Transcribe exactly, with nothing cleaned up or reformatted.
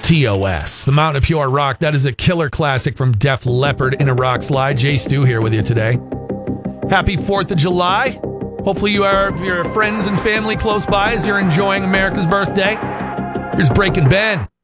T O S, the Mountain of Pure Rock. That is a killer classic from Def Leppard in a rock slide. Jay Stu here with you today. Happy fourth of July. Hopefully you are your friends and family close by as you're enjoying America's birthday. Here's Breaking Ben.